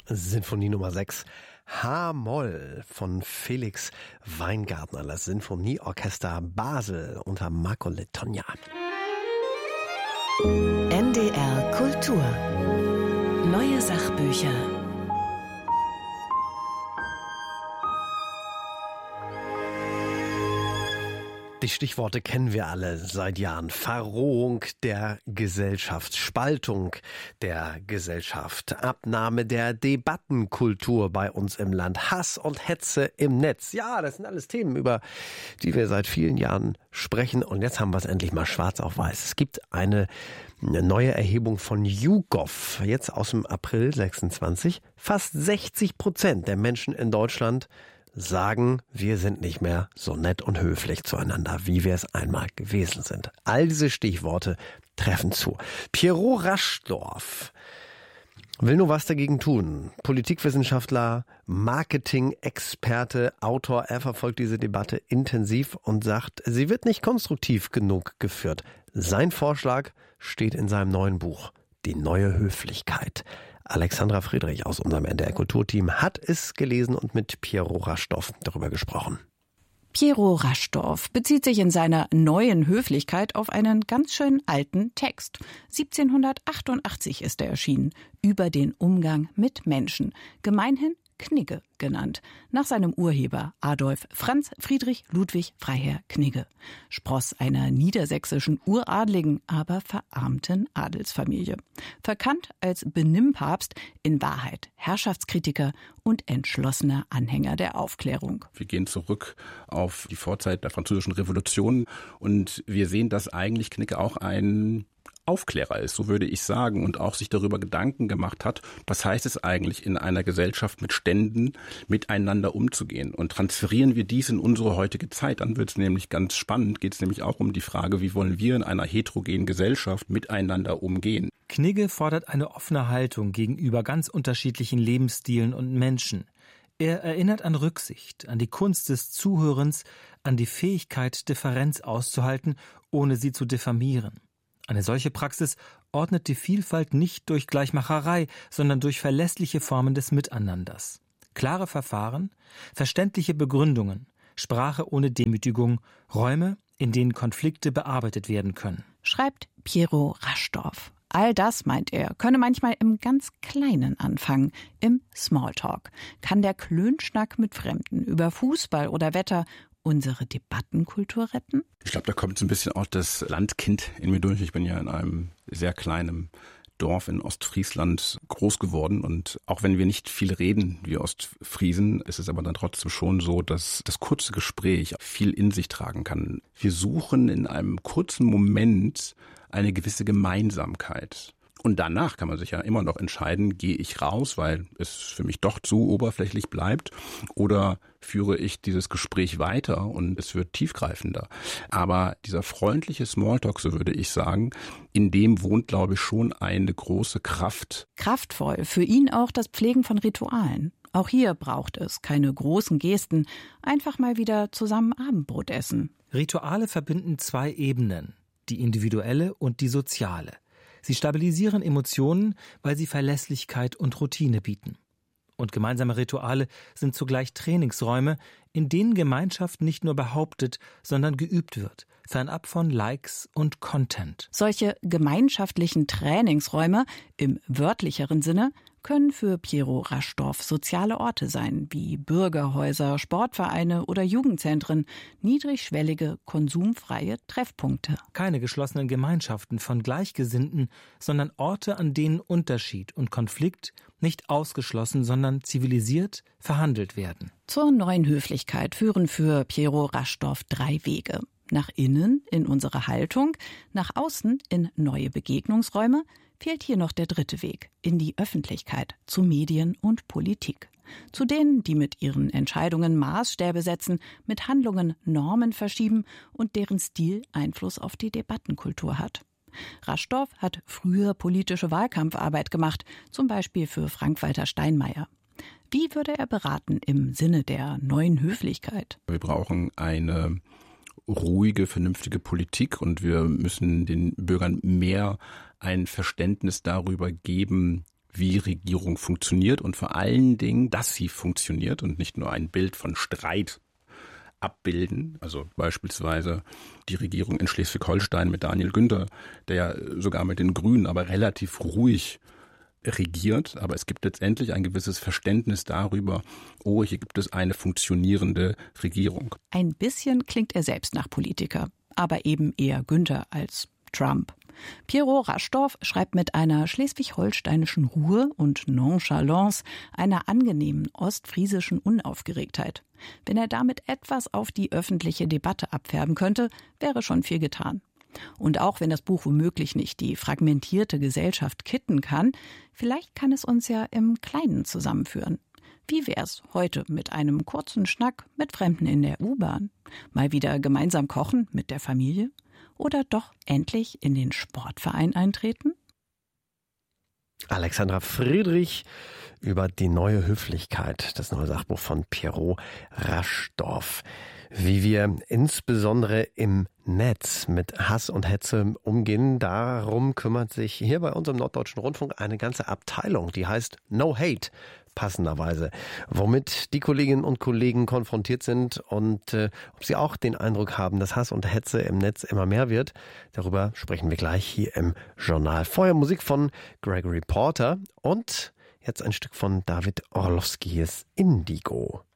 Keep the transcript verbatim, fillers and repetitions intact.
Sinfonie Nummer sechs, H-Moll von Felix Weingartner, das Sinfonieorchester Basel unter Marco Letogna. N D R Kultur. Neue Sachbücher. Die Stichworte kennen wir alle seit Jahren. Verrohung der Gesellschaft, Spaltung der Gesellschaft, Abnahme der Debattenkultur bei uns im Land, Hass und Hetze im Netz. Ja, das sind alles Themen, über die wir seit vielen Jahren sprechen. Und jetzt haben wir es endlich mal schwarz auf weiß. Es gibt eine neue Erhebung von YouGov, jetzt aus dem April sechsundzwanzig. Fast sechzig Prozent der Menschen in Deutschland sagen, wir sind nicht mehr so nett und höflich zueinander, wie wir es einmal gewesen sind. All diese Stichworte treffen zu. Pierrot Raschdorf will nur was dagegen tun. Politikwissenschaftler, Marketing-Experte, Autor, er verfolgt diese Debatte intensiv und sagt, sie wird nicht konstruktiv genug geführt. Sein Vorschlag steht in seinem neuen Buch, Die neue Höflichkeit. Alexandra Friedrich aus unserem N D R Kulturteam hat es gelesen und mit Pierrot Raschdorf darüber gesprochen. Pierrot Raschdorf bezieht sich in seiner neuen Höflichkeit auf einen ganz schön alten Text. siebzehnhundertachtundachtzig ist er erschienen, über den Umgang mit Menschen, gemeinhin Knigge genannt, nach seinem Urheber Adolf Franz Friedrich Ludwig Freiherr Knigge, Spross einer niedersächsischen uradligen, aber verarmten Adelsfamilie. Verkannt als Benimmpapst, in Wahrheit Herrschaftskritiker und entschlossener Anhänger der Aufklärung. Wir gehen zurück auf die Vorzeit der Französischen Revolution und wir sehen, dass eigentlich Knigge auch ein Aufklärer ist, so würde ich sagen, und auch sich darüber Gedanken gemacht hat, was heißt es eigentlich in einer Gesellschaft mit Ständen miteinander umzugehen, und transferieren wir dies in unsere heutige Zeit, dann wird es nämlich ganz spannend, geht es nämlich auch um die Frage, wie wollen wir in einer heterogenen Gesellschaft miteinander umgehen. Knigge fordert eine offene Haltung gegenüber ganz unterschiedlichen Lebensstilen und Menschen. Er erinnert an Rücksicht, an die Kunst des Zuhörens, an die Fähigkeit, Differenz auszuhalten, ohne sie zu diffamieren. Eine solche Praxis ordnet die Vielfalt nicht durch Gleichmacherei, sondern durch verlässliche Formen des Miteinanders. Klare Verfahren, verständliche Begründungen, Sprache ohne Demütigung, Räume, in denen Konflikte bearbeitet werden können. Schreibt Pierrot Raschdorf. All das, meint er, könne manchmal im ganz Kleinen anfangen, im Smalltalk. Kann der Klönschnack mit Fremden über Fußball oder Wetter unsere Debattenkultur retten? Ich glaube, da kommt so ein bisschen auch das Landkind in mir durch. Ich bin ja in einem sehr kleinen Dorf in Ostfriesland groß geworden, und auch wenn wir nicht viel reden, wir Ostfriesen, ist es aber dann trotzdem schon so, dass das kurze Gespräch viel in sich tragen kann. Wir suchen in einem kurzen Moment eine gewisse Gemeinsamkeit. Und danach kann man sich ja immer noch entscheiden, gehe ich raus, weil es für mich doch zu oberflächlich bleibt, oder führe ich dieses Gespräch weiter und es wird tiefgreifender. Aber dieser freundliche Smalltalk, so würde ich sagen, in dem wohnt, glaube ich, schon eine große Kraft. Kraftvoll, für ihn auch das Pflegen von Ritualen. Auch hier braucht es keine großen Gesten, einfach mal wieder zusammen Abendbrot essen. Rituale verbinden zwei Ebenen, die individuelle und die soziale. Sie stabilisieren Emotionen, weil sie Verlässlichkeit und Routine bieten. Und gemeinsame Rituale sind zugleich Trainingsräume, in denen Gemeinschaft nicht nur behauptet, sondern geübt wird, fernab von Likes und Content. Solche gemeinschaftlichen Trainingsräume im wörtlicheren Sinne können für Pierrot Raschdorf soziale Orte sein, wie Bürgerhäuser, Sportvereine oder Jugendzentren, niedrigschwellige, konsumfreie Treffpunkte. Keine geschlossenen Gemeinschaften von Gleichgesinnten, sondern Orte, an denen Unterschied und Konflikt nicht ausgeschlossen, sondern zivilisiert verhandelt werden. Zur neuen Höflichkeit führen für Pierrot Raschdorf drei Wege. Nach innen in unsere Haltung, nach außen in neue Begegnungsräume, fehlt hier noch der dritte Weg, in die Öffentlichkeit, zu Medien und Politik. Zu denen, die mit ihren Entscheidungen Maßstäbe setzen, mit Handlungen Normen verschieben und deren Stil Einfluss auf die Debattenkultur hat. Raschdorf hat früher politische Wahlkampfarbeit gemacht, zum Beispiel für Frank-Walter Steinmeier. Wie würde er beraten im Sinne der neuen Höflichkeit? Wir brauchen eine ruhige, vernünftige Politik, und wir müssen den Bürgern mehr ein Verständnis darüber geben, wie Regierung funktioniert und vor allen Dingen, dass sie funktioniert und nicht nur ein Bild von Streit abbilden. Also beispielsweise die Regierung in Schleswig-Holstein mit Daniel Günther, der ja sogar mit den Grünen aber relativ ruhig regiert. Aber es gibt letztendlich ein gewisses Verständnis darüber, oh, hier gibt es eine funktionierende Regierung. Ein bisschen klingt er selbst nach Politiker, aber eben eher Günther als Trump. Piero Raschdorf schreibt mit einer schleswig-holsteinischen Ruhe und Nonchalance, einer angenehmen ostfriesischen Unaufgeregtheit. Wenn er damit etwas auf die öffentliche Debatte abfärben könnte, wäre schon viel getan. Und auch wenn das Buch womöglich nicht die fragmentierte Gesellschaft kitten kann, vielleicht kann es uns ja im Kleinen zusammenführen. Wie wär's heute mit einem kurzen Schnack mit Fremden in der U-Bahn? Mal wieder gemeinsam kochen mit der Familie? Oder doch endlich in den Sportverein eintreten? Alexandra Friedrich über die neue Höflichkeit, das neue Sachbuch von Piero Raschdorf. Wie wir insbesondere im Netz mit Hass und Hetze umgehen, darum kümmert sich hier bei uns im Norddeutschen Rundfunk eine ganze Abteilung, die heißt No Hate, passenderweise, womit die Kolleginnen und Kollegen konfrontiert sind und äh, ob sie auch den Eindruck haben, dass Hass und Hetze im Netz immer mehr wird. Darüber sprechen wir gleich hier im Journal. Vorher Musik von Gregory Porter und jetzt ein Stück von David Orlowskis Indigo.